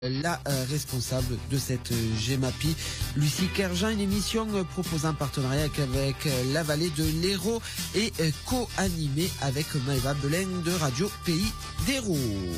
La responsable de cette GEMAPI, Lucie Kergin, une émission proposée en partenariat avec la vallée de l'Hérault et co-animée avec Maëva Belin de Radio Pays d'Hérault.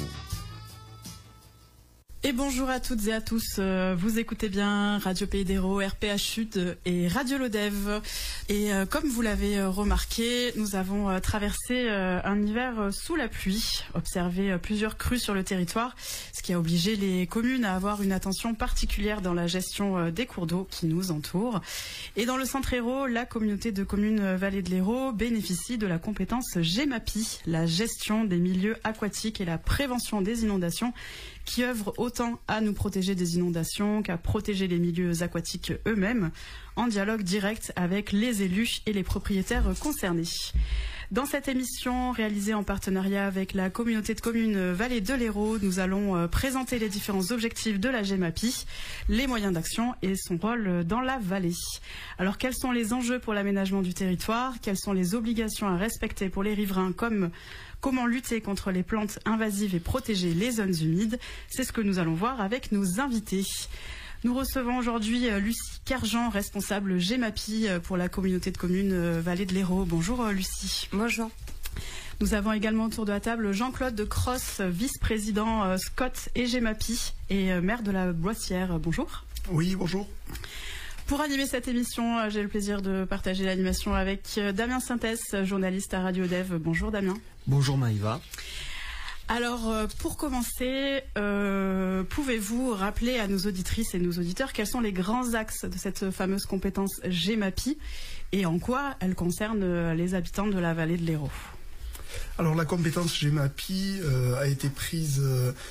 Et bonjour à toutes et à tous, vous écoutez bien Radio Pays d'Hérault, RPH Sud et Radio Lodève. Et comme vous l'avez remarqué, nous avons traversé un hiver sous la pluie, observé plusieurs crues sur le territoire, ce qui a obligé les communes à avoir une attention particulière dans la gestion des cours d'eau qui nous entourent. Et dans le centre Hérault, la communauté de communes Vallée de l'Hérault bénéficie de la compétence GEMAPI, la gestion des milieux aquatiques et la prévention des inondations, qui œuvre autant à nous protéger des inondations qu'à protéger les milieux aquatiques eux-mêmes, en dialogue direct avec les élus et les propriétaires concernés. Dans cette émission réalisée en partenariat avec la communauté de communes Vallée de l'Hérault, nous allons présenter les différents objectifs de la GEMAPI, les moyens d'action et son rôle dans la vallée. Alors quels sont les enjeux pour l'aménagement du territoire? Quelles sont les obligations à respecter pour les riverains, comme comment lutter contre les plantes invasives et protéger les zones humides? C'est ce que nous allons voir avec nos invités. Nous recevons aujourd'hui Lucie Kergin, responsable GEMAPI pour la communauté de communes Vallée de l'Hérault. Bonjour Lucie. Bonjour. Nous avons également autour de la table Jean-Claude de Cross, vice-président Scott et GEMAPI et maire de la Boissière. Bonjour. Oui, bonjour. Pour animer cette émission, j'ai le plaisir de partager l'animation avec Damien Sintès, journaliste à Radio Dev. Bonjour Damien. Bonjour Maëva. Alors, pour commencer, pouvez-vous rappeler à nos auditrices et nos auditeurs quels sont les grands axes de cette fameuse compétence GEMAPI et en quoi elle concerne les habitants de la vallée de l'Hérault? Alors, la compétence GEMAPI a été prise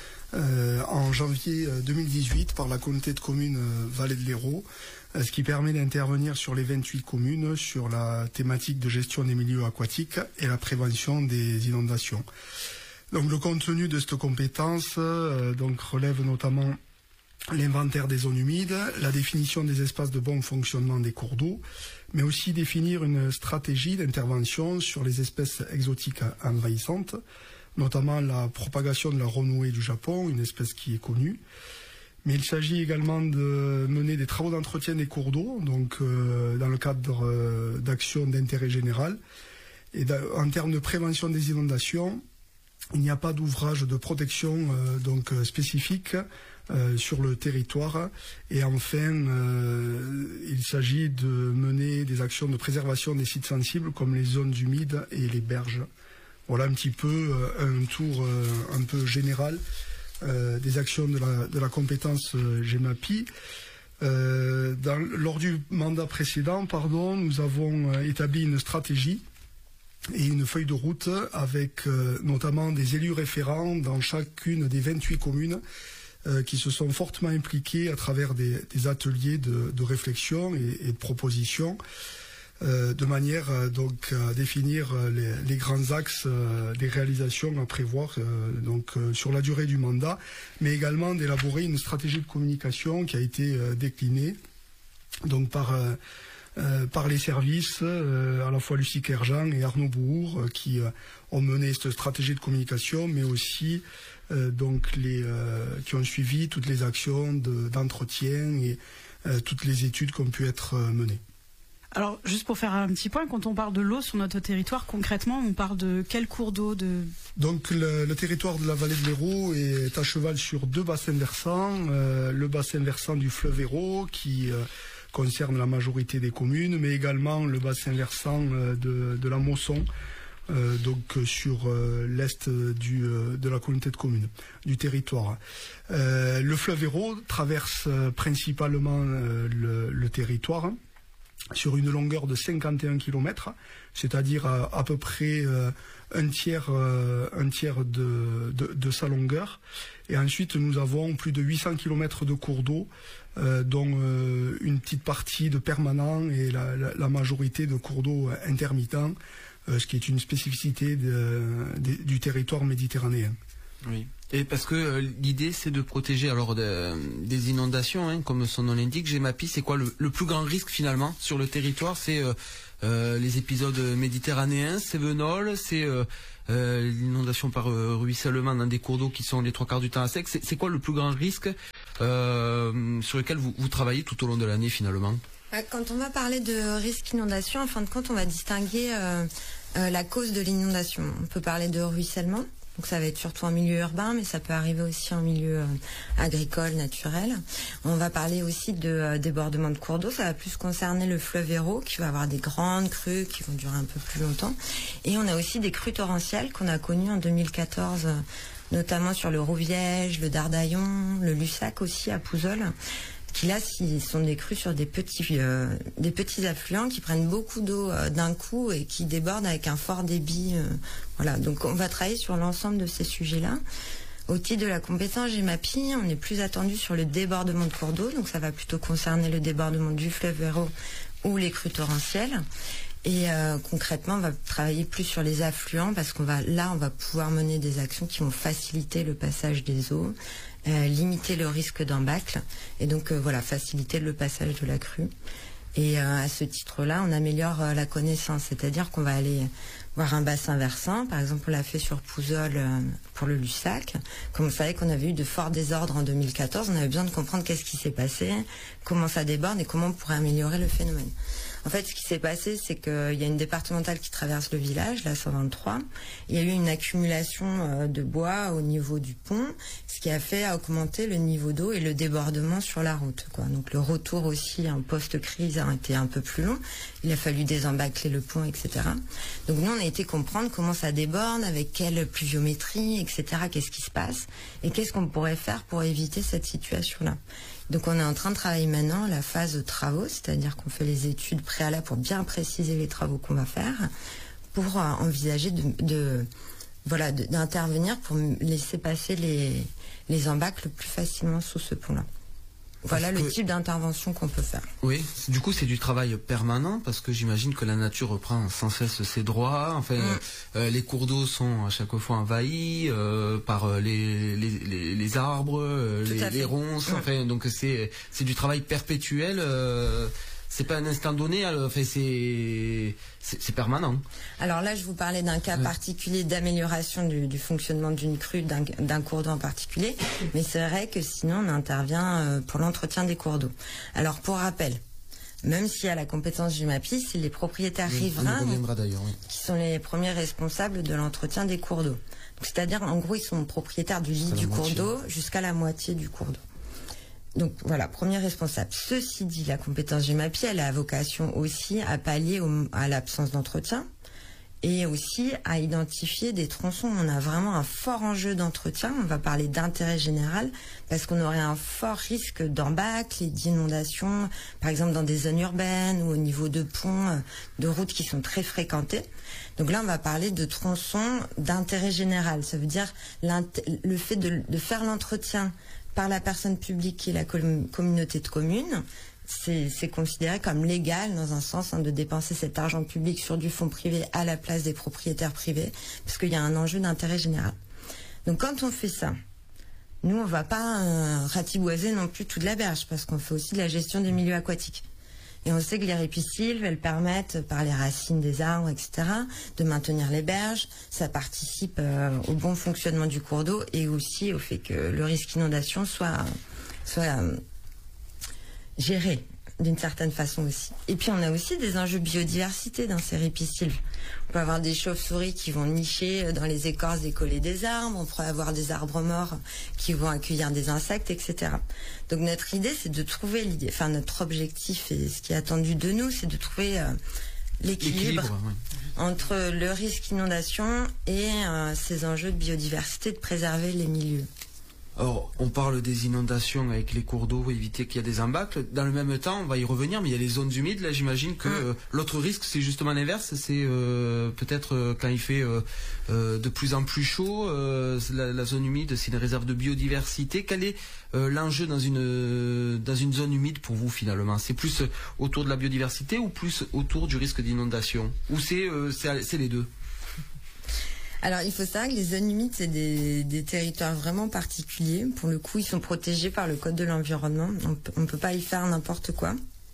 en janvier 2018 par la communauté de communes Vallée de l'Hérault, ce qui permet d'intervenir sur les 28 communes sur la thématique de gestion des milieux aquatiques et la prévention des inondations. Donc le contenu de cette compétence relève notamment l'inventaire des zones humides, la définition des espaces de bon fonctionnement des cours d'eau, mais aussi définir une stratégie d'intervention sur les espèces exotiques envahissantes, notamment la propagation de la renouée du Japon, une espèce qui est connue. Mais il s'agit également de mener des travaux d'entretien des cours d'eau, dans le cadre d'actions d'intérêt général. Et en termes de prévention des inondations, il n'y a pas d'ouvrage de protection spécifique sur le territoire. Et enfin, il s'agit de mener des actions de préservation des sites sensibles comme les zones humides et les berges. Voilà un petit peu un tour un peu général des actions de la compétence GEMAPI. Lors du mandat précédent, nous avons établi une stratégie et une feuille de route avec notamment des élus référents dans chacune des 28 communes qui se sont fortement impliqués à travers des ateliers de réflexion et de propositions de manière à définir les grands axes des réalisations à prévoir sur la durée du mandat, mais également d'élaborer une stratégie de communication qui a été déclinée par les services, à la fois Lucie Kergin et Arnaud Bourg, qui ont mené cette stratégie de communication, mais aussi qui ont suivi toutes les actions d'entretien et toutes les études qui ont pu être menées. Alors, juste pour faire un petit point, quand on parle de l'eau sur notre territoire, concrètement, on parle de quel cours d'eau Donc, le territoire de la vallée de l'Hérault est à cheval sur deux bassins versants. Le bassin versant du fleuve Hérault, qui concerne la majorité des communes, mais également le bassin versant de la Mosson, sur l'est de la communauté de communes, du territoire. Le fleuve Hérault traverse principalement le territoire sur une longueur de 51 km, c'est-à-dire à peu près un tiers de sa longueur. Et ensuite, nous avons plus de 800 km de cours d'eau, dont une petite partie de permanents et la majorité de cours d'eau intermittents, ce qui est une spécificité du territoire méditerranéen. Oui. Et parce que l'idée c'est de protéger des inondations, comme son nom l'indique. GEMAPI, c'est quoi le plus grand risque finalement sur le territoire? C'est les épisodes méditerranéens, cévenols, c'est l'inondation par ruissellement dans des cours d'eau qui sont les 3/4 du temps à sec. C'est quoi le plus grand risque sur lequel vous travaillez tout au long de l'année finalement? Quand on va parler de risque inondation, en fin de compte, on va distinguer la cause de l'inondation. On peut parler de ruissellement. Donc ça va être surtout en milieu urbain, mais ça peut arriver aussi en milieu agricole, naturel. On va parler aussi de débordement de cours d'eau. Ça va plus concerner le fleuve Hérault, qui va avoir des grandes crues qui vont durer un peu plus longtemps. Et on a aussi des crues torrentielles qu'on a connues en 2014, notamment sur le Rouviège, le Dardaillon, le Lussac aussi à Pouzol, qui là sont des crues sur des petits affluents qui prennent beaucoup d'eau d'un coup et qui débordent avec un fort débit. Voilà, donc on va travailler sur l'ensemble de ces sujets-là. Au titre de la compétence GEMAPI, on est plus attendu sur le débordement de cours d'eau, donc ça va plutôt concerner le débordement du fleuve Hérault ou les crues torrentielles. Et concrètement, on va travailler plus sur les affluents parce on va pouvoir mener des actions qui vont faciliter le passage des eaux, limiter le risque d'embâcle et donc faciliter le passage de la crue. Et à ce titre-là, on améliore la connaissance, c'est-à-dire qu'on va aller voir un bassin versant. Par exemple, on l'a fait sur Pouzol pour le Lussac. Comme on savait qu'on avait eu de forts désordres en 2014, on avait besoin de comprendre qu'est-ce qui s'est passé, comment ça déborde et comment on pourrait améliorer le phénomène. En fait, ce qui s'est passé, c'est qu'il y a une départementale qui traverse le village, la 123. Il y a eu une accumulation de bois au niveau du pont, ce qui a fait augmenter le niveau d'eau et le débordement sur la route, quoi. Donc le retour aussi en post-crise a été un peu plus long. Il a fallu désembâcler le pont, etc. Donc nous, on a été comprendre comment ça déborde, avec quelle pluviométrie, etc. Qu'est-ce qui se passe et qu'est-ce qu'on pourrait faire pour éviter cette situation-là. Donc on est en train de travailler maintenant la phase de travaux, c'est-à-dire qu'on fait les études préalables pour bien préciser les travaux qu'on va faire, pour envisager d'intervenir pour laisser passer les embâcles plus facilement sous ce pont-là. Voilà le type d'intervention qu'on peut faire. Oui, du coup c'est du travail permanent parce que j'imagine que la nature reprend sans cesse ses droits. Enfin, les cours d'eau sont à chaque fois envahis par les arbres, les ronces. Enfin, donc c'est du travail perpétuel. C'est pas un instant donné, enfin c'est permanent. Alors là, je vous parlais d'un cas particulier d'amélioration du fonctionnement d'une crue, d'un cours d'eau en particulier, mais c'est vrai que sinon on intervient pour l'entretien des cours d'eau. Alors pour rappel, même s'il y a la compétence GEMAPI, c'est les propriétaires riverains qui sont les premiers responsables de l'entretien des cours d'eau. C'est-à-dire, en gros, ils sont propriétaires du lit du cours d'eau jusqu'à la moitié du cours d'eau. Donc voilà, premier responsable. Ceci dit, la compétence GEMAPI, elle a vocation aussi à pallier à l'absence d'entretien et aussi à identifier des tronçons. On a vraiment un fort enjeu d'entretien. On va parler d'intérêt général parce qu'on aurait un fort risque d'embâcle et d'inondation, par exemple dans des zones urbaines ou au niveau de ponts, de routes qui sont très fréquentées. Donc là, on va parler de tronçons d'intérêt général. Ça veut dire le fait de faire l'entretien par la personne publique et la communauté de communes, c'est considéré comme légal dans un sens de dépenser cet argent public sur du fonds privé à la place des propriétaires privés, parce qu'il y a un enjeu d'intérêt général. Donc quand on fait ça, nous on va pas ratiboiser non plus toute la berge, parce qu'on fait aussi de la gestion des milieux aquatiques. Et on sait que les ripisylves, elles permettent, par les racines des arbres, etc., de maintenir les berges. Ça participe au bon fonctionnement du cours d'eau et aussi au fait que le risque d'inondation soit géré d'une certaine façon aussi. Et puis on a aussi des enjeux biodiversité dans ces ripisylves. On peut avoir des chauves-souris qui vont nicher dans les écorces décollées des arbres, on pourrait avoir des arbres morts qui vont accueillir des insectes, etc. Donc notre idée, c'est de trouver notre objectif et ce qui est attendu de nous, c'est de trouver l'équilibre entre le risque inondation et ces enjeux de biodiversité, de préserver les milieux. Alors, on parle des inondations avec les cours d'eau, éviter qu'il y ait des embâcles. Dans le même temps, on va y revenir, mais il y a les zones humides. Là, j'imagine que l'autre risque, c'est justement l'inverse. C'est peut-être quand il fait de plus en plus chaud, la zone humide, c'est une réserve de biodiversité. Quel est l'enjeu dans une zone humide pour vous, finalement? C'est plus autour de la biodiversité ou plus autour du risque d'inondation? Ou c'est les deux? Alors, il faut savoir que les zones humides, c'est des territoires vraiment particuliers. Pour le coup, ils sont protégés par le Code de l'environnement. On ne peut pas y faire n'importe quoi.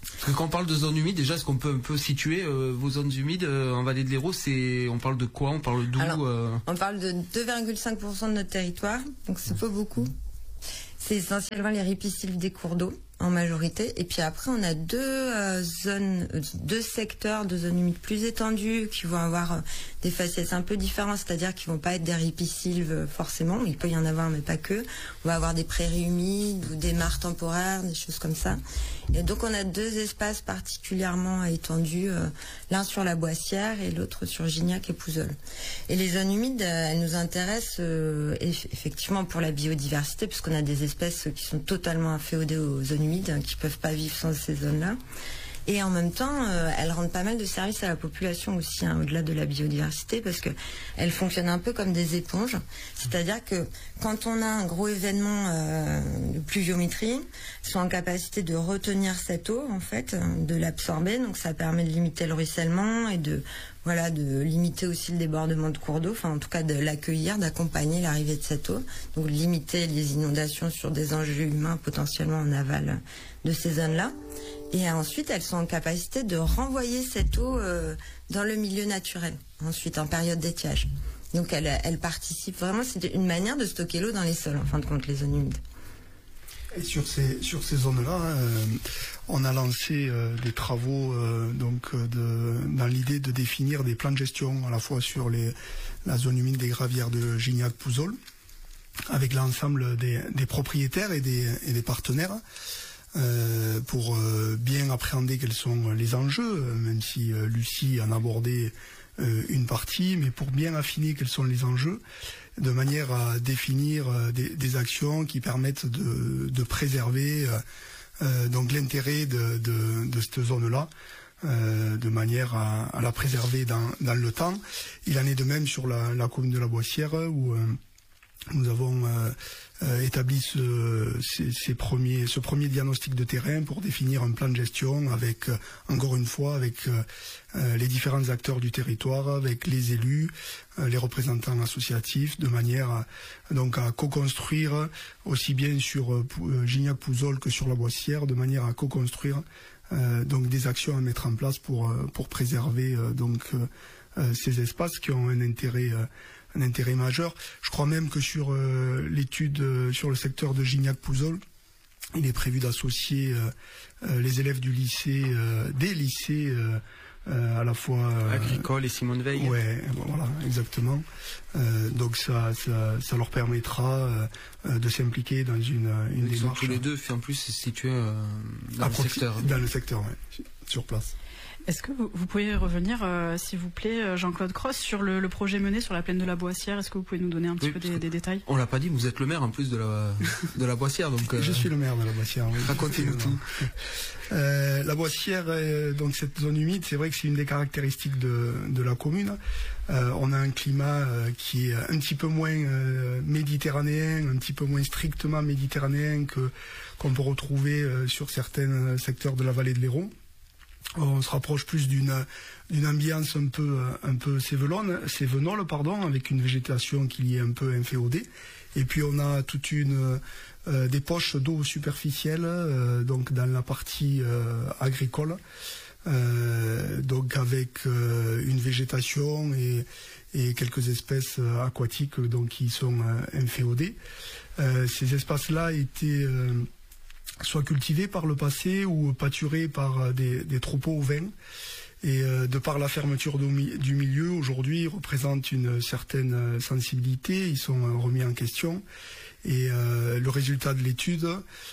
Parce que quand on parle de zones humides, déjà, est-ce qu'on peut un peu situer vos zones humides en vallée de l'Hérault? On parle de quoi? On parle d'où? On parle de 2,5% de notre territoire, donc c'est pas beaucoup. C'est essentiellement les ripisylves des cours d'eau en majorité. Et puis après, on a deux secteurs de zones humides plus étendues qui vont avoir des facettes un peu différentes, c'est-à-dire qu'ils vont pas être des ripisylves forcément. Il peut y en avoir, mais pas que. On va avoir des prairies humides ou des mares temporaires, des choses comme ça. Et donc, on a deux espaces particulièrement étendus, l'un sur la Boissière et l'autre sur Gignac et Pouzols. Et les zones humides, elles nous intéressent effectivement pour la biodiversité, puisqu'on a des espèces qui sont totalement inféodées aux zones humides, qui peuvent pas vivre sans ces zones-là. Et en même temps, elles rendent pas mal de services à la population aussi, au-delà de la biodiversité, parce que elles fonctionnent un peu comme des éponges. C'est-à-dire que quand on a un gros événement de pluviométrie, elles sont en capacité de retenir cette eau, en fait, de l'absorber. Donc ça permet de limiter le ruissellement et de limiter aussi le débordement de cours d'eau, enfin en tout cas de l'accueillir, d'accompagner l'arrivée de cette eau. Donc limiter les inondations sur des enjeux humains potentiellement en aval de ces zones-là. Et ensuite, elles sont en capacité de renvoyer cette eau dans le milieu naturel, ensuite en période d'étiage. Donc elles participent vraiment, c'est une manière de stocker l'eau dans les sols, en fin de compte, les zones humides. Et sur ces zones-là, on a lancé des travaux dans l'idée de définir des plans de gestion à la fois sur la zone humide des gravières de Gignac-Pouzols, avec l'ensemble des propriétaires et des partenaires, pour bien appréhender quels sont les enjeux, même si Lucie en abordait une partie, mais pour bien affiner quels sont les enjeux, de manière à définir des actions qui permettent de préserver donc l'intérêt de cette zone-là, de manière à la préserver dans le temps. Il en est de même sur la commune de la Boissière, où nous avons établi ce premier diagnostic de terrain pour définir un plan de gestion avec, encore une fois, avec les différents acteurs du territoire, avec les élus, les représentants associatifs, de manière à co-construire aussi bien sur Gignac-Pouzols que sur la Boissière, de manière à co-construire donc des actions à mettre en place pour préserver ces espaces qui ont un intérêt majeur. Je crois même que sur l'étude sur le secteur de Gignac-Pouzols, il est prévu d'associer les élèves des lycées à la fois agricole et Simone Veil. Ouais, voilà, exactement. Donc ça leur permettra de s'impliquer dans une démarche. Tous les deux, en plus, c'est situé dans le secteur. Dans le secteur, ouais, sur place. Est-ce que vous pouvez revenir, s'il vous plaît, Jean-Claude Cross, sur le projet mené sur la plaine de la Boissière? Est-ce que vous pouvez nous donner un petit peu des détails? On l'a pas dit, vous êtes le maire en plus de la Boissière, donc. Je suis le maire de la Boissière. Oui. Racontez-nous tout. La Boissière, donc cette zone humide, c'est vrai que c'est une des caractéristiques de la commune. On a un climat qui est un petit peu moins méditerranéen, un petit peu moins strictement méditerranéen qu'on peut retrouver sur certains secteurs de la vallée de l'Hérault. On se rapproche plus d'une ambiance un peu sévenole, avec une végétation qui est un peu inféodée. Et puis on a toute des poches d'eau superficielles, donc dans la partie agricole, donc avec une végétation et quelques espèces aquatiques donc qui sont inféodées. Ces espaces-là étaient soit cultivés par le passé ou pâturés par des troupeaux ovins. Et de par la fermeture du milieu, aujourd'hui, ils représentent une certaine sensibilité, ils sont remis en question. Et le résultat de l'étude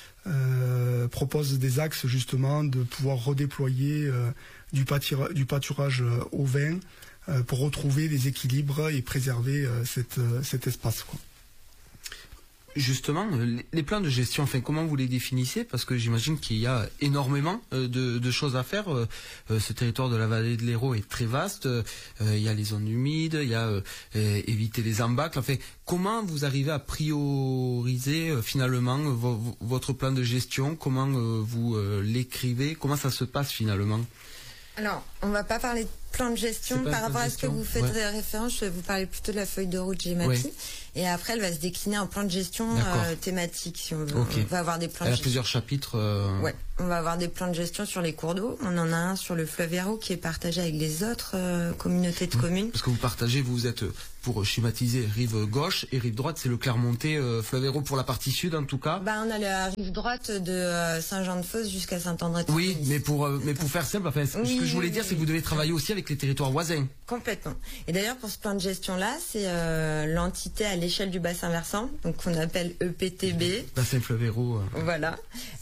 propose des axes justement de pouvoir redéployer du pâturage ovin pour retrouver des équilibres et préserver cet espace, quoi. Justement, les plans de gestion, comment vous les définissez? Parce que j'imagine qu'il y a énormément de choses à faire. Ce territoire de la vallée de l'Hérault est très vaste. Il y a les zones humides, il y a éviter les embâcles. Comment vous arrivez à prioriser finalement votre plan de gestion? Comment vous l'écrivez? Comment ça se passe finalement? Alors, on va pas parler plan de gestion, par rapport à ce que vous faites référence, je vais vous parler plutôt de la feuille de route GEMAPI. Et après, elle va se décliner en plan de gestion thématique, si on veut. On va avoir des plans elle a plusieurs chapitres. Ouais, on va avoir des plans de gestion sur les cours d'eau. On en a un sur le fleuve Hérault qui est partagé avec les autres communautés de communes. Parce que vous partagez, vous êtes, pour schématiser, rive gauche et rive droite, c'est le Clermontais, fleuve Hérault pour la partie sud en tout cas. On a la rive droite de Saint-Jean-de-Fosse jusqu'à Saint-André-de-Fosse. Oui, mais pour faire simple, enfin, ce que je voulais dire, c'est que vous devez travailler aussi avec les territoires voisins. Complètement. Et d'ailleurs, pour ce plan de gestion-là, c'est l'entité à l'échelle du bassin versant, donc qu'on appelle EPTB. Bassin fleuve Hérault. Voilà.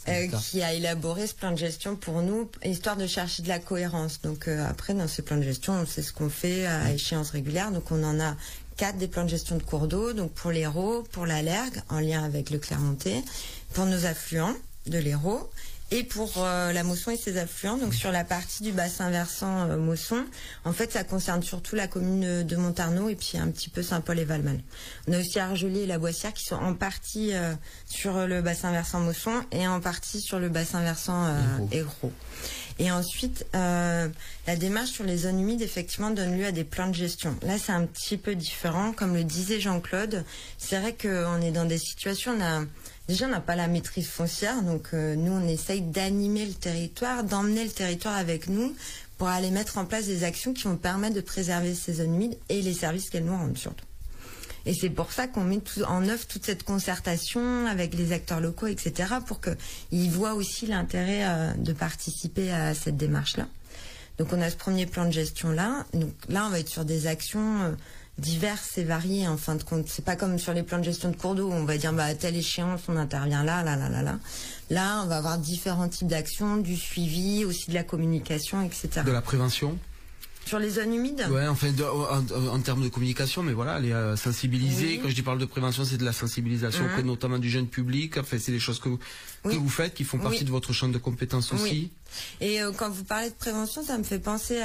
Qui a élaboré ce plan de gestion pour nous, histoire de chercher de la cohérence. Donc après, dans ce plan de gestion, on sait ce qu'on fait à échéance régulière. Donc on en a 4 des plans de gestion de cours d'eau, donc pour l'Hérault, pour la Lergue, en lien avec le Clermontais, pour nos affluents de l'Hérault, et pour la Mosson et ses affluents. Donc sur la partie du bassin versant Mosson, en fait ça concerne surtout la commune de Montarnot et puis un petit peu Saint-Paul et Valmal. On a aussi Argelé et la Boissière qui sont en partie sur le bassin versant Mosson et en partie sur le bassin versant Hérault. Et ensuite, la démarche sur les zones humides, effectivement, donne lieu à des plans de gestion. Là, c'est un petit peu différent. Comme le disait Jean-Claude, c'est vrai qu'on est dans des situations, déjà, on n'a pas la maîtrise foncière. Donc, nous, on essaye d'animer le territoire, d'emmener le territoire avec nous pour aller mettre en place des actions qui vont permettre de préserver ces zones humides et les services qu'elles nous rendent, surtout. Et c'est pour ça qu'on met en œuvre toute cette concertation avec les acteurs locaux, etc., pour qu'ils voient aussi l'intérêt de participer à cette démarche-là. Donc on a ce premier plan de gestion-là. Donc là, on va être sur des actions diverses et variées, en fin de compte. C'est pas comme sur les plans de gestion de cours d'eau où on va dire à telle échéance, on intervient là. Là, on va avoir différents types d'actions, du suivi, aussi de la communication, etc. De la prévention. Sur les zones humides ? Ouais, enfin, en termes de communication, mais voilà, les sensibiliser. Oui. Quand je parle de prévention, c'est de la sensibilisation auprès notamment du jeune public. Enfin, c'est des choses que vous faites, qui font partie de votre champ de compétences aussi. Et quand vous parlez de prévention, ça me fait penser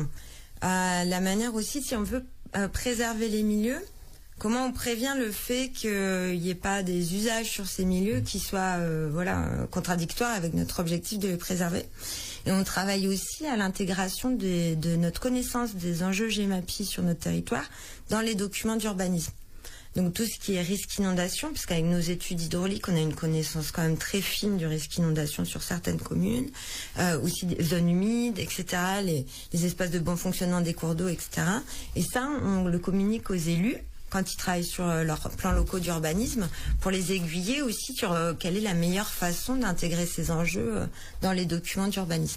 à la manière aussi, si on veut préserver les milieux, comment on prévient le fait qu'il n'y ait pas des usages sur ces milieux qui soient contradictoires avec notre objectif de les préserver. Et on travaille aussi à l'intégration de notre connaissance des enjeux GEMAPI sur notre territoire dans les documents d'urbanisme. Donc tout ce qui est risque inondation, puisqu'avec nos études hydrauliques, on a une connaissance quand même très fine du risque inondation sur certaines communes, aussi des zones humides, etc., les espaces de bon fonctionnement des cours d'eau, etc. Et ça, on le communique aux élus quand ils travaillent sur leurs plans locaux d'urbanisme, pour les aiguiller aussi sur quelle est la meilleure façon d'intégrer ces enjeux dans les documents d'urbanisme.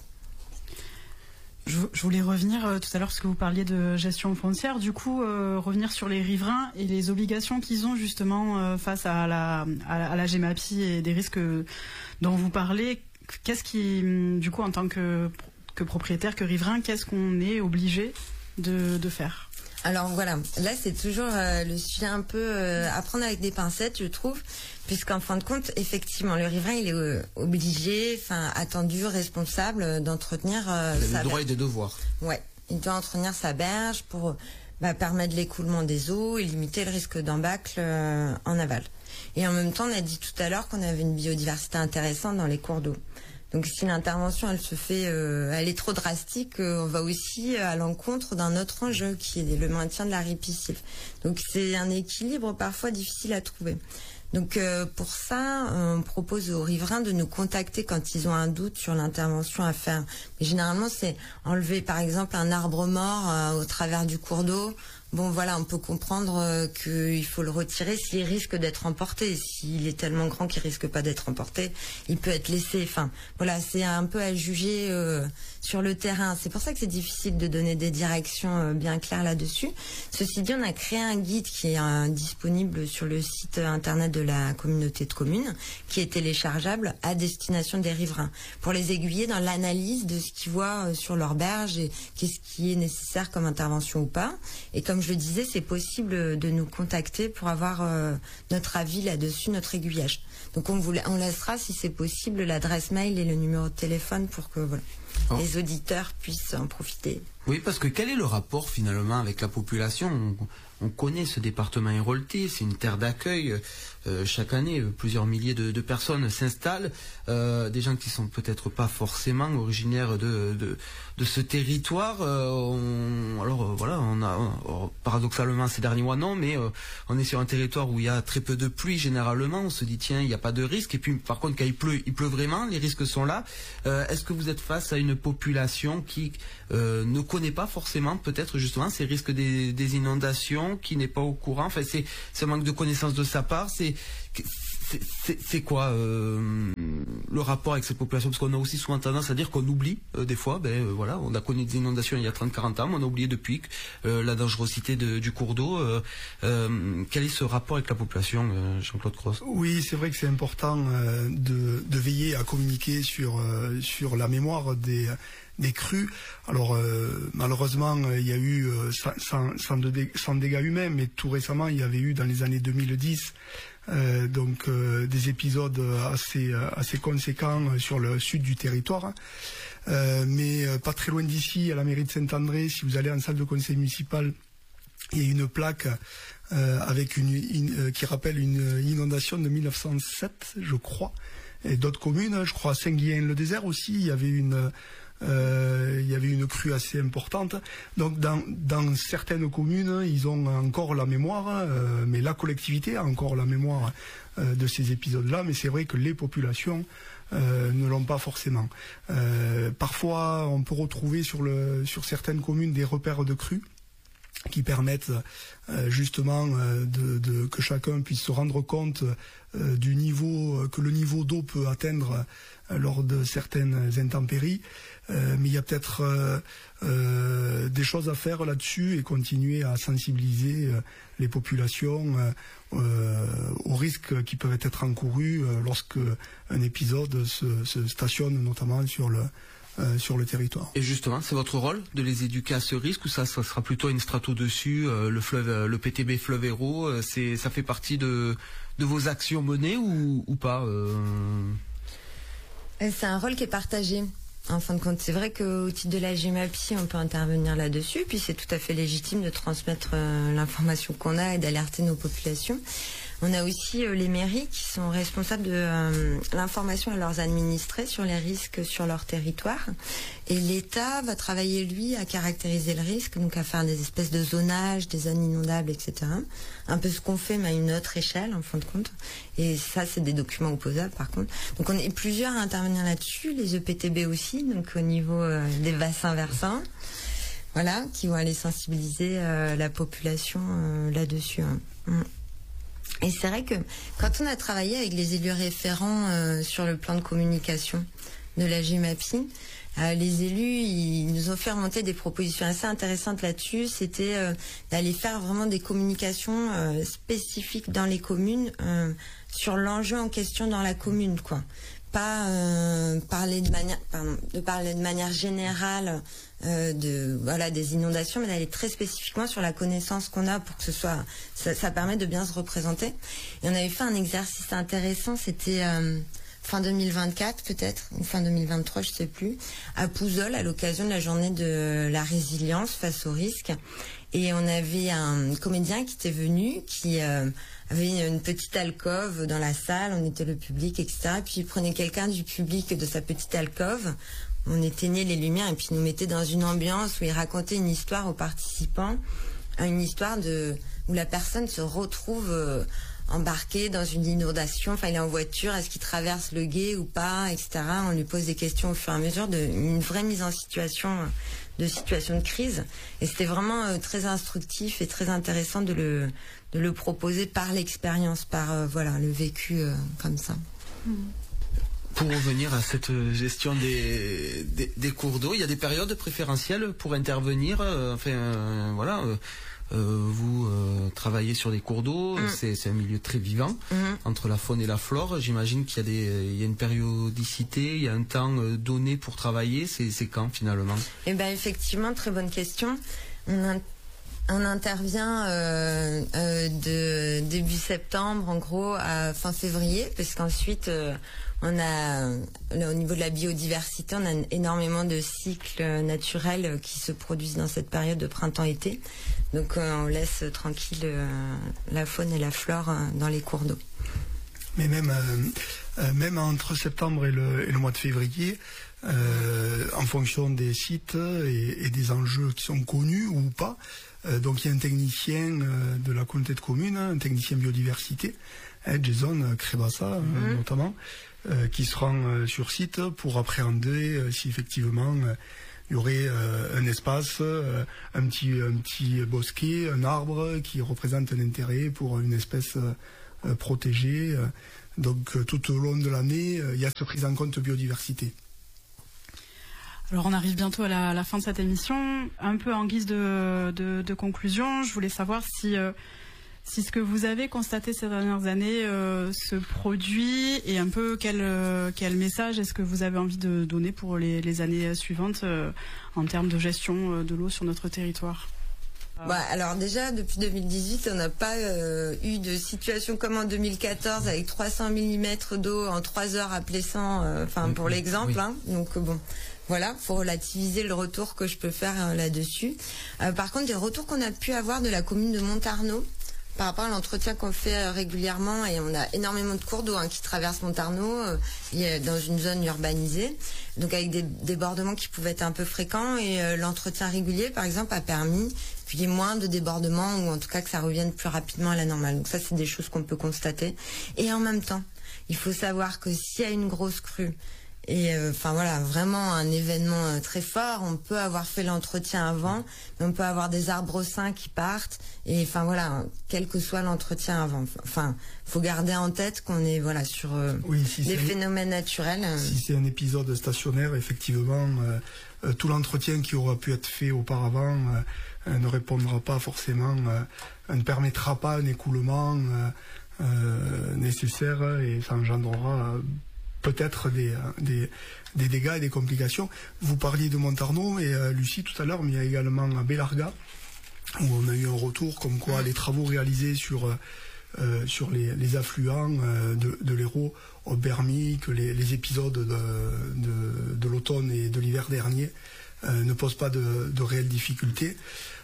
Je voulais revenir tout à l'heure, parce que vous parliez de gestion foncière, du coup, revenir sur les riverains et les obligations qu'ils ont justement face à la GEMAPI et des risques dont vous parlez. Qu'est-ce qui, du coup, en tant que propriétaire, que riverain, qu'est-ce qu'on est obligé de faire ? Alors voilà, là c'est toujours le sujet un peu à prendre avec des pincettes, je trouve, puisqu'en fin de compte, effectivement, le riverain il est obligé, attendu, responsable d'entretenir sa berge. Le droit et des devoirs. Ouais, il doit entretenir sa berge pour permettre l'écoulement des eaux et limiter le risque d'embâcle en aval. Et en même temps, on a dit tout à l'heure qu'on avait une biodiversité intéressante dans les cours d'eau. Donc si l'intervention elle se fait, elle est trop drastique, on va aussi à l'encontre d'un autre enjeu qui est le maintien de la ripisylve. Donc c'est un équilibre parfois difficile à trouver. Donc pour ça, on propose aux riverains de nous contacter quand ils ont un doute sur l'intervention à faire. Mais généralement c'est enlever par exemple un arbre mort au travers du cours d'eau. Bon voilà, on peut comprendre qu'il faut le retirer s'il risque d'être emporté. S'il est tellement grand qu'il risque pas d'être emporté, il peut être laissé. Enfin voilà, c'est un peu à juger sur le terrain. C'est pour ça que c'est difficile de donner des directions bien claires là-dessus. Ceci dit, on a créé un guide qui est disponible sur le site internet de la communauté de communes, qui est téléchargeable à destination des riverains, pour les aiguiller dans l'analyse de ce qu'ils voient sur leur berge et qu'est-ce qui est nécessaire comme intervention ou pas. Et comme je le disais, c'est possible de nous contacter pour avoir notre avis là-dessus, notre aiguillage. Donc on laissera, si c'est possible, l'adresse mail et le numéro de téléphone pour que voilà. les auditeurs puissent en profiter. Oui, parce que quel est le rapport finalement avec la population ? On connaît ce département héroltais, c'est une terre d'accueil. Chaque année, plusieurs milliers de personnes s'installent, des gens qui sont peut-être pas forcément originaires de ce territoire. Paradoxalement ces derniers mois non, mais on est sur un territoire où il y a très peu de pluie généralement. On se dit tiens, il n'y a pas de risque. Et puis par contre, quand il pleut vraiment, les risques sont là. Est-ce que vous êtes face à une population qui ne connaît pas forcément peut-être justement ces risques des inondations, qui n'est pas au courant? Enfin, c'est un manque de connaissance de sa part. C'est quoi le rapport avec cette population? Parce qu'on a aussi souvent tendance à dire qu'on oublie des fois. On a connu des inondations il y a 30-40 ans, mais on a oublié depuis la dangerosité du cours d'eau. Quel est ce rapport avec la population, Jean-Claude Cross? Oui, c'est vrai que c'est important de veiller à communiquer sur la mémoire des crues. Alors malheureusement il y a eu sans dégâts humains, mais tout récemment il y avait eu dans les années 2010 des épisodes assez conséquents sur le sud du territoire, mais pas très loin d'ici, à la mairie de Saint-André, si vous allez en salle de conseil municipal, il y a une plaque avec qui rappelle une inondation de 1907, je crois, et d'autres communes, je crois à Saint-Guillain-le-Désert aussi, il y avait une crue assez importante. Donc dans certaines communes, ils ont encore la mémoire, mais la collectivité a encore la mémoire de ces épisodes-là. Mais c'est vrai que les populations ne l'ont pas forcément. Parfois, on peut retrouver sur certaines communes des repères de crues qui permettent justement que chacun puisse se rendre compte du niveau que le niveau d'eau peut atteindre lors de certaines intempéries. Mais il y a peut-être des choses à faire là-dessus et continuer à sensibiliser les populations aux risques qui peuvent être encourus lorsque un épisode se stationne notamment sur le territoire. Et justement, c'est votre rôle de les éduquer à ce risque, ou ça sera plutôt une strato dessus, le PTB Fleuve Hérault, ça fait partie de vos actions menées ou pas C'est un rôle qui est partagé. En fin de compte, c'est vrai qu'au titre de la GEMAPI, on peut intervenir là-dessus, puis c'est tout à fait légitime de transmettre l'information qu'on a et d'alerter nos populations. On a aussi les mairies qui sont responsables de l'information à leurs administrés sur les risques sur leur territoire. Et l'État va travailler, lui, à caractériser le risque, donc à faire des espèces de zonages, des zones inondables, etc. Un peu ce qu'on fait, mais à une autre échelle, en fin de compte. Et ça, c'est des documents opposables, par contre. Donc on est plusieurs à intervenir là-dessus, les EPTB aussi, donc au niveau des bassins versants. Voilà, qui vont aller sensibiliser la population là-dessus. Et c'est vrai que quand on a travaillé avec les élus référents sur le plan de communication de la GEMAPI, les élus, ils nous ont fait remonter des propositions assez intéressantes là-dessus. C'était d'aller faire vraiment des communications spécifiques dans les communes sur l'enjeu en question dans la commune, quoi. Pas parler de manière générale des inondations, mais d'aller très spécifiquement sur la connaissance qu'on a pour que ça permet de bien se représenter. Et on avait fait un exercice intéressant, c'était fin 2024 peut-être, ou fin 2023, je sais plus, à Pouzol, à l'occasion de la journée de la résilience face au risque. Et on avait un comédien qui était venu, qui avait une petite alcôve dans la salle, on était le public, etc. Puis il prenait quelqu'un du public de sa petite alcôve, on éteignait les lumières et puis il nous mettait dans une ambiance où il racontait une histoire aux participants, une histoire où la personne se retrouve embarqué dans une inondation, enfin il est en voiture, est-ce qu'il traverse le gué ou pas, etc. On lui pose des questions au fur et à mesure, une vraie mise en situation de crise. Et c'était vraiment très instructif et très intéressant de le proposer par l'expérience, par le vécu comme ça. Pour revenir à cette gestion des cours d'eau, il y a des périodes préférentielles pour intervenir. Vous travaillez sur des cours d'eau, c'est un milieu très vivant entre la faune et la flore. J'imagine qu'il y a une périodicité, il y a un temps donné pour travailler. C'est quand finalement? Eh ben effectivement, très bonne question. On intervient de début septembre, en gros, à fin février, parce qu'ensuite, on a, au niveau de la biodiversité, on a énormément de cycles naturels qui se produisent dans cette période de printemps-été. Donc, on laisse tranquille la faune et la flore dans les cours d'eau. Mais même entre septembre et le mois de février, en fonction des sites et des enjeux qui sont connus ou pas, donc il y a un technicien de la communauté de communes, un technicien biodiversité, Jason Crébassa notamment, qui se rend sur site pour appréhender si effectivement il y aurait un espace, un petit bosquet, un arbre qui représente un intérêt pour une espèce protégée. Donc tout au long de l'année, il y a cette prise en compte biodiversité. Alors on arrive bientôt à la fin de cette émission. Un peu en guise de conclusion, je voulais savoir si ce que vous avez constaté ces dernières années se produit et un peu quel message est-ce que vous avez envie de donner pour les années suivantes en termes de gestion de l'eau sur notre territoire. Alors déjà, depuis 2018, on n'a pas eu de situation comme en 2014 avec 300 mm d'eau en 3 heures à Plessan, pour l'exemple. Oui. Hein. Donc bon, voilà, faut relativiser le retour que je peux faire là-dessus. Par contre, des retours qu'on a pu avoir de la commune de Montarnot, par rapport à l'entretien qu'on fait régulièrement, et on a énormément de cours d'eau qui traversent Montarnot dans une zone urbanisée, donc avec des débordements qui pouvaient être un peu fréquents, et l'entretien régulier par exemple a permis qu'il y ait moins de débordements, ou en tout cas que ça revienne plus rapidement à la normale. Donc ça, c'est des choses qu'on peut constater. Et en même temps, il faut savoir que s'il y a une grosse crue et vraiment un événement très fort, on peut avoir fait l'entretien avant, mais on peut avoir des arbres sains qui partent, et quel que soit l'entretien avant. Faut garder en tête qu'on est sur des phénomènes naturels. Si c'est un épisode stationnaire, effectivement, tout l'entretien qui aura pu être fait auparavant ne répondra pas forcément, ne permettra pas un écoulement nécessaire, et ça engendrera peut-être des dégâts et des complications. Vous parliez de Montarnot et Lucie tout à l'heure, mais il y a également à Bellarga, où on a eu un retour comme quoi les travaux réalisés sur les affluents de l'Hérault ont permis que les épisodes de l'automne et de l'hiver dernier ne posent pas de réelles difficultés.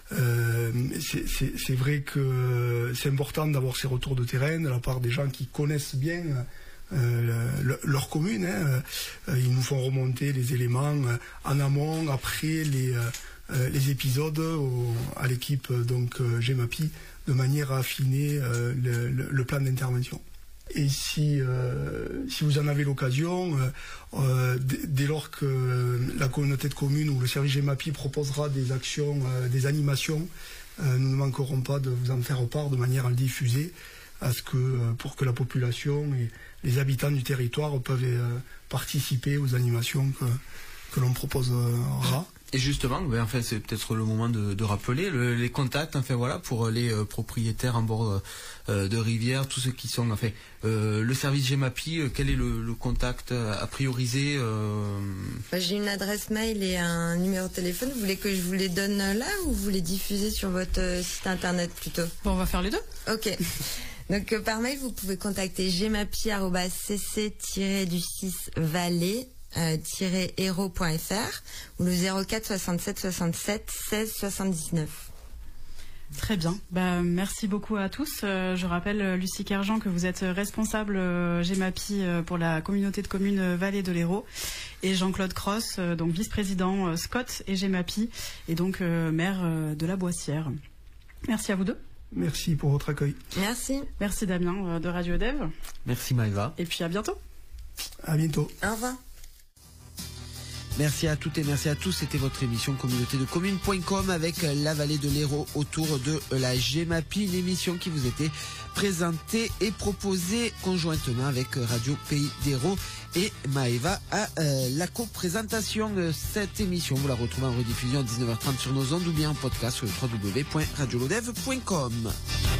C'est vrai que c'est important d'avoir ces retours de terrain de la part des gens qui connaissent bien leur commune. Ils nous font remonter les éléments en amont, après les épisodes à l'équipe GEMAPI, de manière à affiner le plan d'intervention. Et si vous en avez l'occasion, dès lors que la communauté de communes ou le service GEMAPI proposera des actions, des animations, nous ne manquerons pas de vous en faire part de manière à le diffuser, pour que la population et les habitants du territoire peuvent participer aux animations que l'on proposera. Et justement, c'est peut-être le moment de rappeler les contacts, pour les propriétaires en bord de rivière, tous ceux qui sont, le service GEMAPI, quel est le contact à prioriser J'ai une adresse mail et un numéro de téléphone. Vous voulez que je vous les donne là, ou vous les diffusez sur votre site internet plutôt? On va faire les deux. Ok. Donc par mail, vous pouvez contacter gemapi@cc-du6vallée-hérault.fr ou le 04 67 67 16 79. Très bien. Merci beaucoup à tous. Je rappelle, Lucie Kerjean, que vous êtes responsable GEMAPI pour la communauté de communes Vallée de l'Hérault, et Jean-Claude Cross, donc vice-président Scott et GEMAPI, et donc maire de la Boissière. Merci à vous deux. Merci pour votre accueil. Merci. Merci Damien de Radio Dev. Merci Maëva. Et puis à bientôt. À bientôt. Au revoir. Merci à toutes et merci à tous. C'était votre émission communauté de communes.com avec la Vallée de l'Hérault autour de la GEMAPI, une émission qui vous était présentée et proposée conjointement avec Radio Pays d'Hérault et Maëva à la co-présentation. Cette émission, vous la retrouvez en rediffusion à 19h30 sur nos ondes ou bien en podcast sur le www.radiolodev.com.